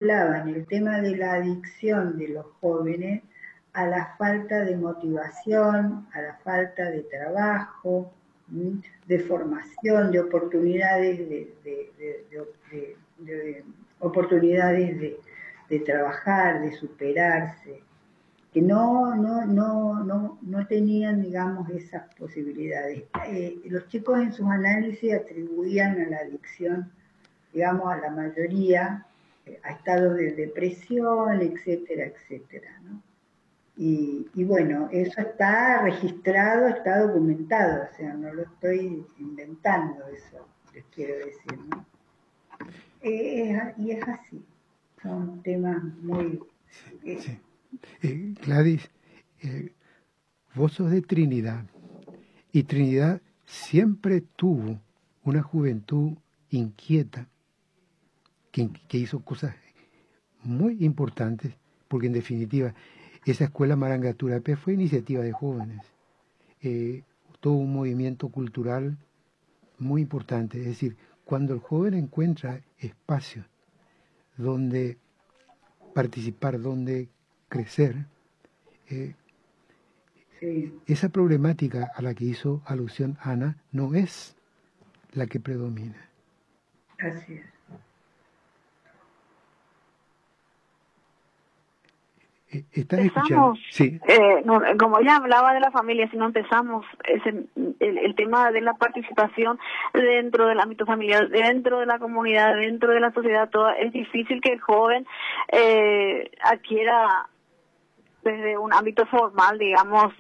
vinculaban el tema de la adicción de los jóvenes a la falta de motivación, a la falta de trabajo, de formación, de oportunidades de trabajar, de superarse, que no tenían, digamos, esas posibilidades. Los chicos en sus análisis atribuían a la adicción, digamos, a la mayoría, a estados de depresión, etcétera, etcétera, ¿no? Y bueno, eso está registrado, está documentado, o sea, no lo estoy inventando, eso les quiero decir, ¿no? Y es así, son temas muy... Sí. Gladys, vos sos de Trinidad, y Trinidad siempre tuvo una juventud inquieta, que hizo cosas muy importantes, porque en definitiva esa escuela Marangaturapé fue iniciativa de jóvenes, todo un movimiento cultural muy importante. Es decir, cuando el joven encuentra espacios donde participar, donde crecer, sí. Esa problemática a la que hizo alusión Ana no es la que predomina. Así es. ¿Estás escuchando? Sí. Como ella hablaba de la familia, si no empezamos el tema de la participación dentro del ámbito familiar, dentro de la comunidad, dentro de la sociedad toda, es difícil que el joven adquiera desde un ámbito formal, digamos,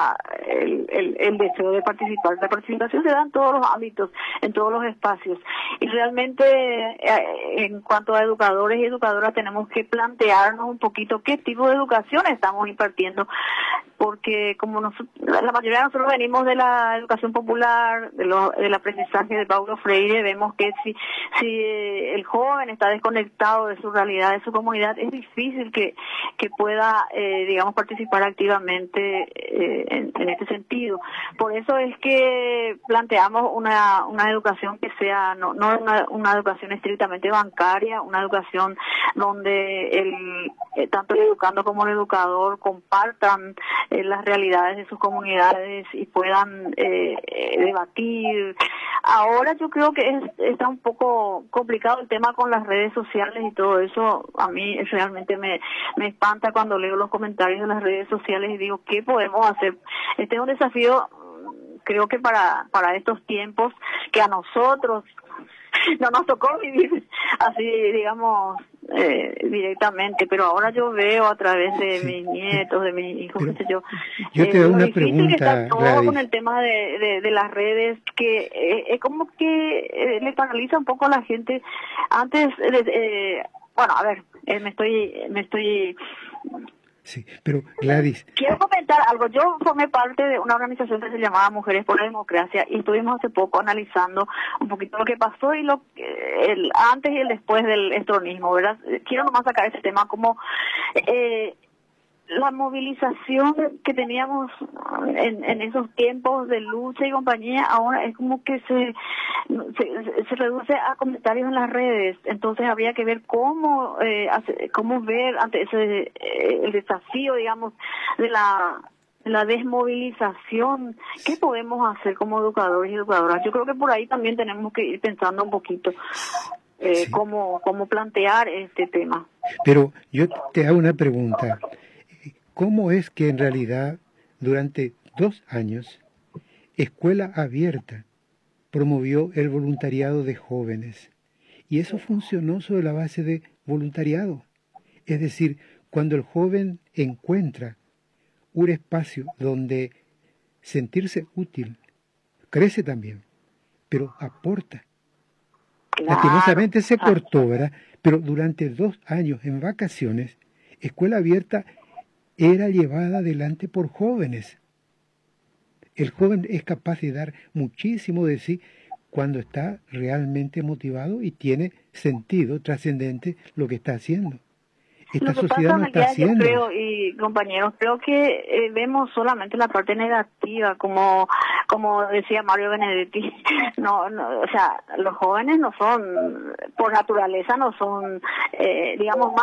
el deseo de participar. La participación se da en todos los ámbitos, en todos los espacios. Y realmente, en cuanto a educadores y educadoras, tenemos que plantearnos un poquito qué tipo de educación estamos impartiendo. Porque como la mayoría de nosotros venimos de la educación popular, del aprendizaje de Paulo Freire, vemos que si el joven está desconectado de su realidad, de su comunidad, es difícil que pueda, digamos, participar activamente en este sentido. Por eso es que planteamos una educación que sea no una educación estrictamente bancaria, una educación donde tanto el educando como el educador compartan las realidades de sus comunidades y puedan debatir. Ahora yo creo que está un poco complicado el tema con las redes sociales y todo eso. A mí realmente me espanta cuando leo los comentarios de las redes sociales y digo, ¿qué podemos hacer? Este es un desafío, creo que para estos tiempos, que a nosotros no nos tocó vivir así, digamos, directamente, pero ahora yo veo a través de mis nietos, de mis hijos, qué sé yo. Yo te hago una pregunta, que está todo Gladys, con el tema de las redes, que es como que le paraliza un poco a la gente. Antes, bueno, a ver, me estoy Sí, pero Gladys... Quiero comentar algo. Yo formé parte de una organización que se llamaba Mujeres por la Democracia y estuvimos hace poco analizando un poquito lo que pasó y el antes y el después del estronismo, ¿verdad? Quiero nomás sacar ese tema como la movilización que teníamos en esos tiempos de lucha y compañía, ahora es como que se reduce a comentarios en las redes. Entonces habría que ver cómo ver ante el desafío, digamos, de la desmovilización. ¿Qué podemos hacer como educadores y educadoras? Yo creo que por ahí también tenemos que ir pensando un poquito Sí. cómo plantear este tema. Pero yo te hago una pregunta. ¿Cómo es que en realidad durante 2 años Escuela Abierta promovió el voluntariado de jóvenes? Y eso funcionó sobre la base de voluntariado. Es decir, cuando el joven encuentra un espacio donde sentirse útil, crece también, pero aporta. Claro. Lastimosamente se cortó, ¿verdad? Pero durante 2 años en vacaciones, Escuela Abierta era llevada adelante por jóvenes. El joven es capaz de dar muchísimo de sí cuando está realmente motivado y tiene sentido trascendente lo que está haciendo. Esta sociedad no está haciendo. Yo creo, y compañeros, creo que vemos solamente la parte negativa, como decía Mario Benedetti. O sea, los jóvenes no son, por naturaleza, no son, digamos,